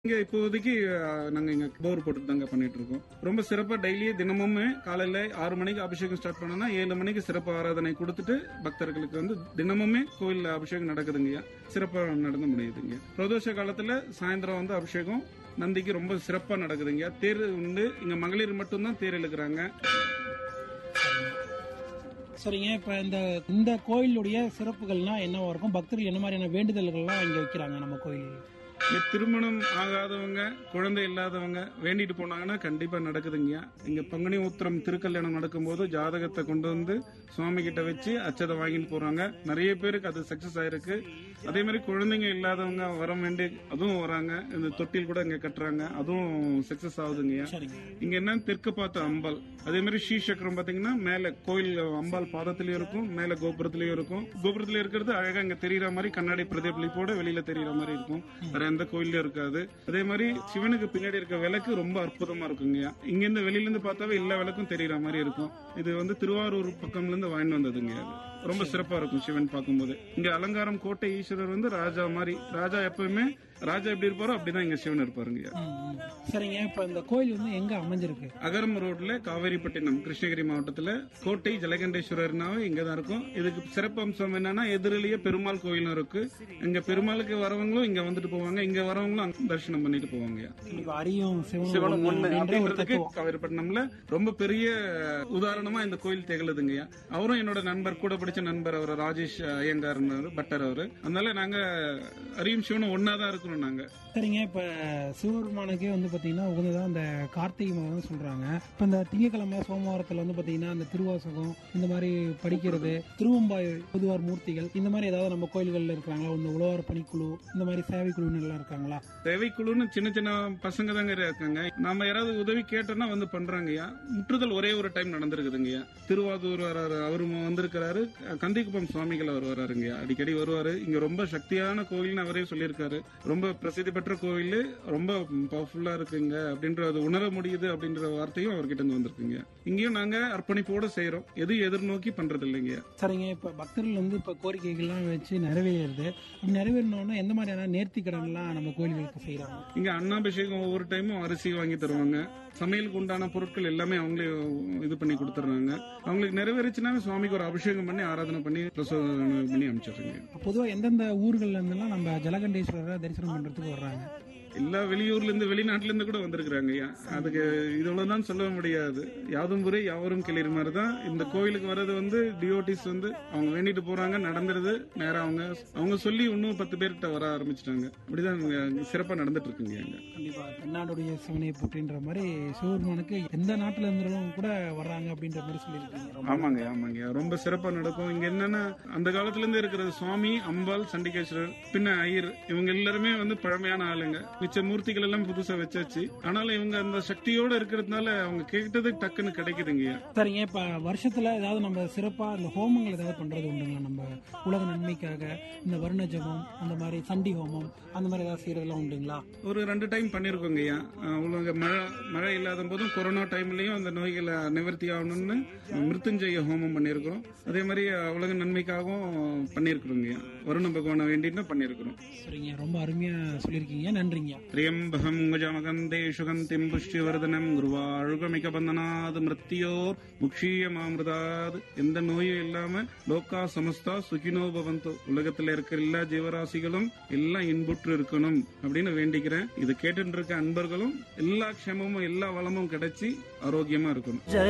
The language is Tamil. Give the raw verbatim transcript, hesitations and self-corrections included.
இங்க இப்போதைக்கு அஹ், நாங்க இங்க போர் போட்டு தாங்க பண்ணிட்டு இருக்கோம். ரொம்ப சிறப்பா டெய்லியே தினமுமே காலையில ஆறு மணிக்கு அபிஷேகம் ஸ்டார்ட் பண்ணோம்னா ஏழு மணிக்கு சிறப்பு ஆராதனை கொடுத்துட்டு பக்தர்களுக்கு வந்து தினமுமே கோயில்ல அபிஷேகம் நடக்குதுங்கய்யா. சிறப்பா நடந்து முடியுதுங்க. பிரதோஷ காலத்துல சாயந்தரம் வந்து அபிஷேகம் நந்திக்கு ரொம்ப சிறப்பா நடக்குதுங்க. தேர் உண்டு. இங்க மகளிர் மட்டும்தான் தேர் இழுக்கிறாங்க. சரிங்க. இப்ப இந்த இந்த கோயிலுடைய சிறப்புகள்னா என்னவா இருக்கும்? பக்தர்கள் என்ன மாதிரியான வேண்டுதல்கள்லாம் இங்க வைக்கிறாங்க நம்ம கோயில்? இங்க திருமணம் ஆகாதவங்க, குழந்தை இல்லாதவங்க வேண்டிட்டு போனாங்கன்னா கண்டிப்பா நடக்குதுங்க. இங்க பங்குனி உத்திரம் திருக்கல்யாணம் நடக்கும்போது ஜாதகத்தை கொண்டு வந்து சுவாமி கிட்ட வச்சு அச்சதை வாங்கிட்டு போறாங்க. நிறைய பேருக்கு அது சக்சஸ் ஆயிருக்கு. அதே மாதிரி குழந்தைங்க இல்லாதவங்க வர வேண்டி அதுவும் வராங்க. இந்த தொட்டில் கூட இங்க கட்டுறாங்க. அதுவும் சக்சஸ் ஆகுதுங்க. சரிங்க. இங்க என்ன தெற்கு பார்த்த அம்பாள், அதே மாதிரி ஸ்ரீசக்கரம் பாத்தீங்கன்னா மேல கோயில் அம்பாள் பாதத்திலயும் இருக்கும், மேல கோபுரத்திலயும் இருக்கும். கோபுரத்துல இருக்கிறது அழகா இங்க தெரியற மாதிரி கண்ணாடி பிரதிபலிப்போட வெளியில தெரியற மாதிரி இருக்கும். வேற எந்த கோயிலும் இருக்காது. அதே மாதிரி சிவனுக்கு பின்னாடி இருக்க விளக்கு ரொம்ப அற்புதமா இருக்குங்க. இங்க இருந்து வெளியில இருந்து பார்த்தாவே எல்லா விளக்கும் தெரியற மாதிரி இருக்கும். இது வந்து திருவாரூர் பக்கம்ல இருந்து வாங்கி வந்ததுங்க. அது ரொம்ப சிறப்பா இருக்கும் சிவன் பார்க்கும்போது. இங்க அலங்காரம் கோட்டை ஈஸ்வரர் வந்து ராஜா மாதிரி. ராஜா எப்பவுமே ராஜா எப்படி இருப்பாரோ அப்படிதான் இங்க சிவன் இருப்பாருங்க. ம், ம். சரிங்க. இப்ப இந்த கோயில் வந்து எங்க அமைஞ்சிருக்கு? அகரம் ரோட்ல காவேரிப்பட்டினம் கிருஷ்ணகிரி மாவட்டத்துல கோட்டை ஜலகண்டேஸ்வரர்னாவே இங்கதான் இருக்கும். இதுக்கு சிறப்பு அம்சம் என்னன்னா எதிரிலேயே பெருமாள் கோயிலும் இருக்கு. இங்க பெருமாளுக்கு வரவங்களும் இங்க வந்துட்டு போவாங்க, இங்க வரவங்களும் அங்க தரிசனம் பண்ணிட்டு போவாங்க. கண்டிப்பா அரியும் சிவனும் சிவனும் ஒண்ணு ஒண்ணு அப்படின்ற ஒரு அப்படின்றதுக்கு தத்துவம். காவேரிப்பட்டினம்ல ரொம்ப பெரிய உதாரணமா இந்த கோயில் திகழுதுங்கய்யா. அவரும் என்னோட நண்பர், கூட படிச்ச நண்பர். அவர் ராஜேஷ் ஐயங்கார் பட்டர் அவரு. அதனால நாங்க அரியும் சிவனும் ஒன்னாதான் இருக்கணும் நாங்க. சரிங்க. இப்ப சிவபெருமானுக்கே வந்து பாத்தீங்கன்னா உகந்ததான் இந்த கார்த்திகை மாதம் சொல்றாங்க. இப்ப இந்த திங்கக்கிழமை சோமவாரத்துல வந்து பாத்தீங்கன்னா இந்த திருவாசகம் இந்த மாதிரி படிக்கிறது, திருவம்பாய் பொதுவார் மூர்த்திகள் இந்த மாதிரி ஏதாவது நம்ம கோயில்கள்ல இருக்காங்களா? இந்த உழவார் பணிக்குழு இந்த மாதிரி சேவை குழுவினர் எல்லாம் இருக்காங்களா? தேவைக்குழுன்னு சின்ன சின்ன பசங்க தாங்க இருக்காங்க. நாம யாராவது உதவி கேட்டோம்னா வந்து பண்றாங்கய்யா. முற்றுதல் ஒரே ஒரு டைம் நடந்திருக்குதுங்கய்யா. திருவாதூர் வராரு, அவரு வந்திருக்கிறாரு. கந்திக்குப்பம் சுவாமிகள் அவர் வராருங்கய்யா. அடிக்கடி வருவாரு. இங்க ரொம்ப சக்தியான கோயில்னு அவரே சொல்லியிருக்காரு. ரொம்ப பிரசித்தி பெற்ற கோயில், ரொம்ப பவர்ஃபுல்லா இருக்குங்க அப்படின்ற அது உணர முடியுது அப்படின்ற வார்த்தையும் அவர்கிட்ட இருந்து வந்திருக்குங்க. இங்கேயும் நாங்க அர்ப்பணிப்போட செய்யறோம். எது எதிர்நோக்கி பண்றது இல்லைங்க. சரிங்க. இப்ப பக்தர்கள் வந்து இப்ப கோரிக்கைகள்லாம் வச்சு நிறைவேறுது. அப்படி நிறைவேறணும்னா எந்த மாதிரியான நேர்த்தி கடன் எல்லாம் நம்ம கோயில்களுக்கு செய்யறாங்க? இங்க அன்னாபிஷேகம் ஒவ்வொரு டைமும் அரிசி வாங்கி தருவாங்க. சமையலுக்கு உண்டான பொருட்கள் எல்லாமே அவங்களே இது பண்ணி கொடுத்துறாங்க. அவங்களுக்கு நிறைவேறிச்சுன்னா சுவாமிக்கு ஒரு அபிஷேகம் பண்ணி ஆராதனை பண்ணி பிரசாதம் பண்ணி அனுப்பிச்சிடுறாங்க. பொதுவா எந்தெந்த ஊர்கள்ல இருந்தெல்லாம் நம்ம ஜலகண்டேஸ்வரரை தரிசனம் பண்றதுக்கு வர்றாங்க? எல்லா வெளியூர்ல இருந்து வெளிநாட்டுல இருந்து கூட வந்திருக்கிறாங்க. அதுக்கு இவ்வளவுதான் சொல்ல முடியாது. யாதும் ஊரே யாவரும் கிளிர் மாதிரி தான் இந்த கோயிலுக்கு வர்றது வந்து டிஓடிஸ் வந்து அவங்க வேண்டிட்டு போறாங்க, நடந்துருது. நேரம் அவங்க அவங்க சொல்லி இன்னும் பத்து பேர்கிட்ட வர ஆரம்பிச்சிட்டாங்க. அப்படிதான் இங்க சிறப்பா நடந்துட்டு இருக்குங்க. அங்க கண்டிப்பா தென்னாடுடைய சிவனை பற்றின்ற மாதிரி சிவபெருமானுக்கு எந்த நாட்டுல இருந்தாலும் கூட வர்றாங்க அப்படின்ற மாதிரி சொல்லியிருக்கீங்க. ஆமாங்க ஆமாங்க ரொம்ப சிறப்பா நடக்கும். இங்க என்னன்னா அந்த காலத்துல இருந்து இருக்கிற சுவாமி, அம்பாள், சண்டிகேஸ்வரர், பின்ன ஐயர் இவங்க எல்லாருமே வந்து பழமையான ஆளுங்க. மிச்ச மூர்த்திகள் எல்லாம் புதுசா வச்சாச்சு. ஆனாலும் இவங்க அந்த சக்தியோட இருக்கிறதுனால அவங்க கேட்டது டக்குன்னு கிடைக்குதுங்க. சரிங்க. இப்ப வருஷத்துல ஏதாவது நம்ம சிறப்பா இந்த ஹோமங்கள் ஏதாவது பண்றது உண்டுங்களா? நம்ம உலக நன்மைக்காக இந்த வருண ஜபம் அந்த மாதிரி சண்டி ஹோமம் அந்த மாதிரி ஏதாவது செய்யறதெல்லாம் உண்டுங்களா? ஒரு ரெண்டு டைம் பண்ணிருக்கோங்கய்யா. உலக மழை மழை இல்லாத போதும் கொரோனா டைம்லயும் அந்த நோய்களை நிவர்த்தி ஆகணும்னு மிருத்துஞ்சய ஹோமம் பண்ணிருக்கிறோம். அதே மாதிரி உலக நன்மைக்காகவும் பண்ணிருக்கிறோங்கய்யா. வருண பகவானை வேண்டிட்டு பண்ணிருக்கிறோம். சரிங்க. ரொம்ப அருமையா சொல்லியிருக்கீங்க. நன்றிங்க. திரியம்பகம் கஜமகந்தேஷு கந்திம் புஷ்டிவர்தனம் குருவாழுகமிக பந்தனாது மிருத்தியோர் முக்ஷீயமாமிருதாது. எந்த நோயும் இல்லாம லோகா சமஸ்தா சுகினோ பவந்தோ. உலகத்துல இருக்கிற எல்லா ஜீவராசிகளும் எல்லாம் இன்புற்று இருக்கணும் அப்படின்னு வேண்டிக்கிறேன். இது கேட்டு இருக்க அன்பர்களும் எல்லா க்ஷேமமும் எல்லா வளமும் கிடைச்சி ஆரோக்கியமா இருக்கணும்.